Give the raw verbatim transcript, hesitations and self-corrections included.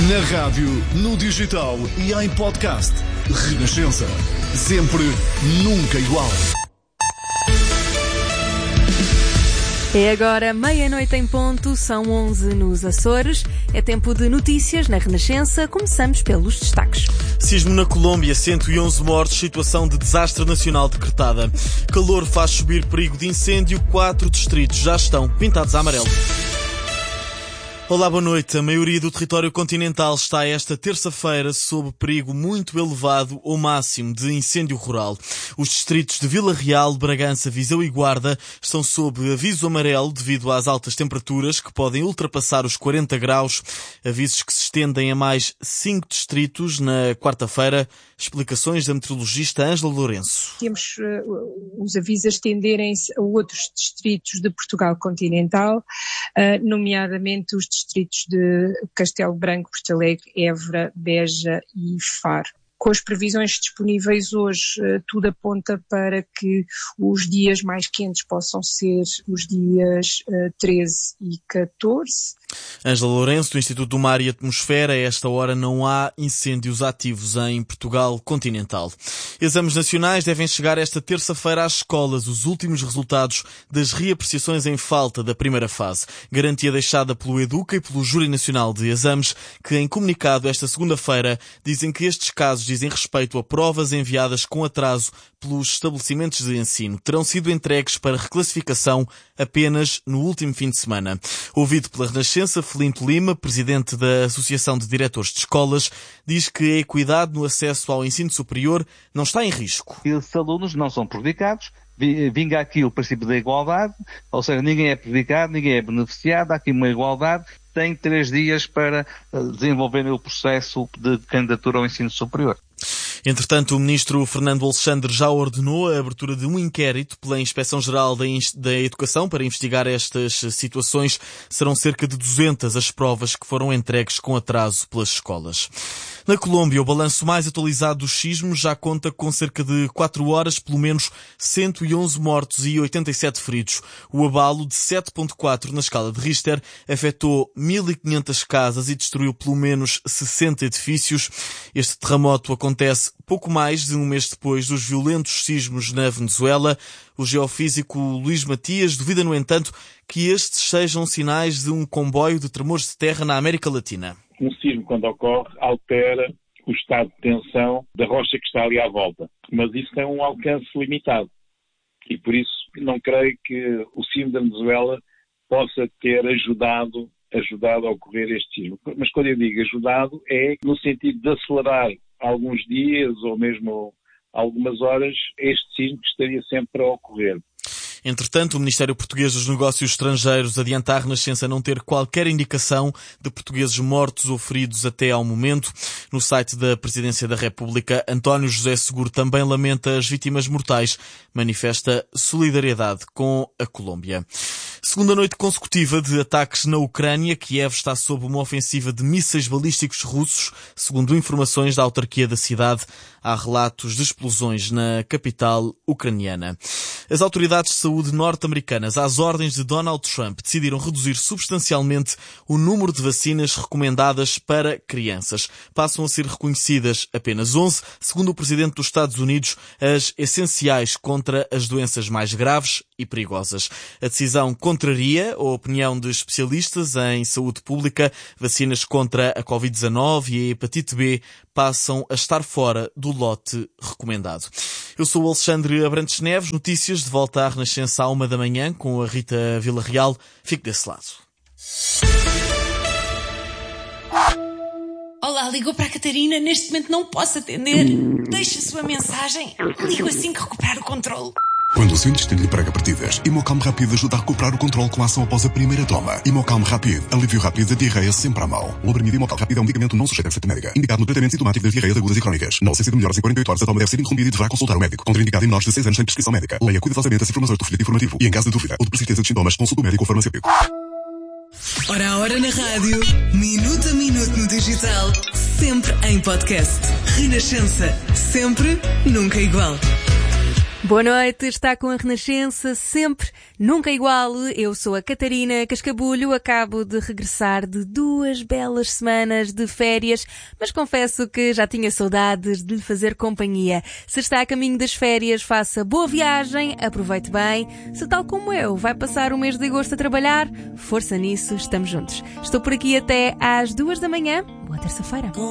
Na rádio, no digital e em podcast. Renascença. Sempre, nunca igual. É agora meia-noite em ponto, são onze nos Açores. É tempo de notícias na Renascença. Começamos pelos destaques. Sismo na Colômbia, cento e onze mortos, situação de desastre nacional decretada. Calor faz subir perigo de incêndio, quatro distritos já estão pintados a amarelo. Olá, boa noite. A maioria do território continental está esta terça-feira sob perigo muito elevado ou máximo de incêndio rural. Os distritos de Vila Real, Bragança, Viseu e Guarda estão sob aviso amarelo devido às altas temperaturas que podem ultrapassar os quarenta graus. Avisos que se estendem a mais cinco distritos na quarta-feira. Explicações da meteorologista Ângela Lourenço. Temos uh, os avisos a estenderem-se a outros distritos de Portugal continental, uh, nomeadamente os distritos de Castelo Branco, Porto Alegre, Évora, Beja e Faro. Com as previsões disponíveis hoje, tudo aponta para que os dias mais quentes possam ser os dias treze e catorze. Ângela Lourenço, do Instituto do Mar e Atmosfera. A esta hora não há incêndios ativos em Portugal continental. Exames nacionais devem chegar esta terça-feira às escolas. Os últimos resultados das reapreciações em falta da primeira fase. Garantia deixada pelo Educa e pelo Júri Nacional de Exames, que em comunicado esta segunda-feira dizem que estes casos dizem respeito a provas enviadas com atraso pelos estabelecimentos de ensino. Terão sido entregues para reclassificação apenas no último fim de semana. Ouvido pela Renascença, Felinto Lima, presidente da Associação de Diretores de Escolas, diz que a equidade no acesso ao ensino superior não está em risco. Esses alunos não são prejudicados, vinga aqui o princípio da igualdade, ou seja, ninguém é prejudicado, ninguém é beneficiado, há aqui uma igualdade. Tem três dias para desenvolverem o processo de candidatura ao ensino superior. Entretanto, o ministro Fernando Alexandre já ordenou a abertura de um inquérito pela Inspeção-Geral da Educação para investigar estas situações. Serão cerca de duzentas as provas que foram entregues com atraso pelas escolas. Na Colômbia, o balanço mais atualizado dos sismos já conta com cerca de quatro horas, pelo menos cento e onze mortos e oitenta e sete feridos. O abalo de sete vírgula quatro na escala de Richter afetou mil e quinhentas casas e destruiu pelo menos sessenta edifícios. Este terremoto acontece pouco mais de um mês depois dos violentos sismos na Venezuela. O geofísico Luís Matias duvida, no entanto, que estes sejam sinais de um comboio de tremores de terra na América Latina. Um sismo, quando ocorre, altera o estado de tensão da rocha que está ali à volta. Mas isso tem um alcance limitado. E por isso não creio que o sismo da Venezuela possa ter ajudado, ajudado a ocorrer este sismo. Mas quando eu digo ajudado, é no sentido de acelerar alguns dias ou mesmo algumas horas este sismo que estaria sempre a ocorrer. Entretanto, o Ministério Português dos Negócios Estrangeiros adianta à Renascença não ter qualquer indicação de portugueses mortos ou feridos até ao momento. No site da Presidência da República, António José Seguro também lamenta as vítimas mortais. Manifesta solidariedade com a Colômbia. Segunda noite consecutiva de ataques na Ucrânia. Kiev está sob uma ofensiva de mísseis balísticos russos. Segundo informações da autarquia da cidade, há relatos de explosões na capital ucraniana. As autoridades de saúde norte-americanas, às ordens de Donald Trump, decidiram reduzir substancialmente o número de vacinas recomendadas para crianças. Passam a ser reconhecidas apenas onze, segundo o presidente dos Estados Unidos, as essenciais contra as doenças mais graves e perigosas. A decisão contraria a opinião de especialistas em saúde pública. Vacinas contra a covid dezanove e a hepatite B passam a estar fora do lote recomendado. Eu sou o Alexandre Abrantes Neves. Notícias de volta à Renascença à uma da manhã com a Rita Villarreal. Fique desse lado. Olá, ligou para a Catarina. Neste momento não posso atender. Deixe a sua mensagem. Ligo assim que recuperar o controle. Quando o seu intestino lhe prega partidas, Imocalm Rápido ajuda a recuperar o controle com a ação após a primeira toma. Imocalm Rápido, alívio rápido da diarreia sempre à mão. O Lobramido Imocalm Rápido é um medicamento não sujeito a receita médica, indicado no tratamento sintomático das diarreias agudas e crónicas. Na ausência de melhoras em quarenta e oito horas, a toma deve ser interrompida e deverá consultar o médico. Contraindicado em menores de seis anos sem prescrição médica. Leia cuidadosamente as informações do folheto informativo e, em caso de dúvida ou de persistência de sintomas, consulte o médico ou farmacêutico. Hora a hora na rádio, minuto a minuto no digital, sempre em podcast. Renascença, sempre, nunca igual. Boa noite, está com a Renascença, sempre, nunca igual. Eu sou a Catarina Cascabulho, acabo de regressar de duas belas semanas de férias, mas confesso que já tinha saudades de lhe fazer companhia. Se está a caminho das férias, faça boa viagem, aproveite bem. Se tal como eu, vai passar o mês de agosto a trabalhar, força nisso, estamos juntos. Estou por aqui até às duas da manhã. Boa terça-feira.